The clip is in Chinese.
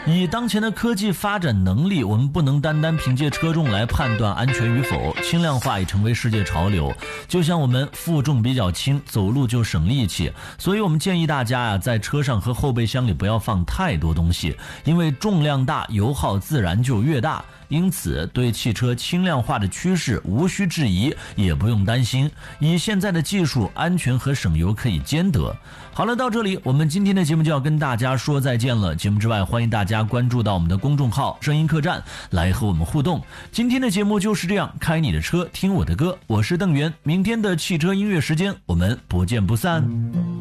以当前的科技发展能力，我们不能单单凭借车重来判断安全与否，轻量化也成为世界潮流。就像我们负重比较轻，走路就省力气，所以我们建议大家在车上和后备箱里不要放太多东西，因为重量大，油耗自然就越大。因此对汽车轻量化的趋势无需质疑，也不用担心，以现在的技术，安全和省油可以兼得。好了，到这里我们今天的节目就要跟大家说再见了。节目之外，欢迎大家关注到我们的公众号声音客栈来和我们互动。今天的节目就是这样，开你的车听我的歌，我是邓源，明天的汽车音乐时间我们不见不散。